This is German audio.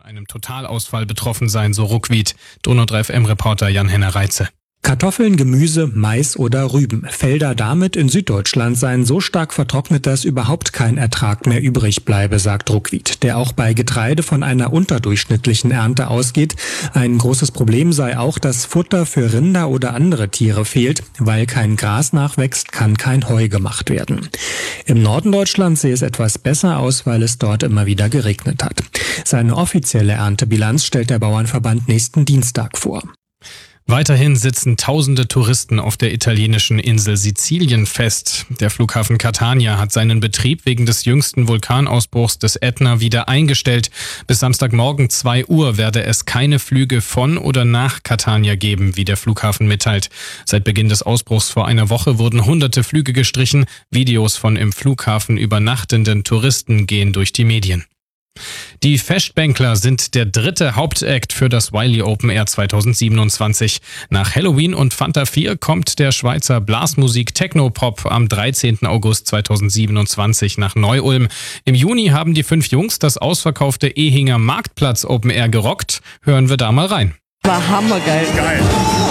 einem Totalausfall betroffen sein, so Ruckwied. Donau 3 FM-Reporter Jan-Henner Reitze. Kartoffeln, Gemüse, Mais oder Rüben. Felder damit in Süddeutschland seien so stark vertrocknet, dass überhaupt kein Ertrag mehr übrig bleibe, sagt Ruckwied, der auch bei Getreide von einer unterdurchschnittlichen Ernte ausgeht. Ein großes Problem sei auch, dass Futter für Rinder oder andere Tiere fehlt. Weil kein Gras nachwächst, kann kein Heu gemacht werden. Im Norden Deutschlands sehe es etwas besser aus, weil es dort immer wieder geregnet hat. Seine offizielle Erntebilanz stellt der Bauernverband nächsten Dienstag vor. Weiterhin sitzen tausende Touristen auf der italienischen Insel Sizilien fest. Der Flughafen Catania hat seinen Betrieb wegen des jüngsten Vulkanausbruchs des Ätna wieder eingestellt. Bis Samstagmorgen 2 Uhr werde es keine Flüge von oder nach Catania geben, wie der Flughafen mitteilt. Seit Beginn des Ausbruchs vor einer Woche wurden hunderte Flüge gestrichen. Videos von im Flughafen übernachtenden Touristen gehen durch die Medien. Die Festbänkler sind der dritte Hauptakt für das Wiley Open Air 2027. Nach Halloween und Fanta 4 kommt der Schweizer Blasmusik Techno-Pop am 13. August 2027 nach Neu-Ulm. Im Juni haben die 5 Jungs das ausverkaufte Ehinger Marktplatz Open Air gerockt. Hören wir da mal rein. War hammergeil. Geil.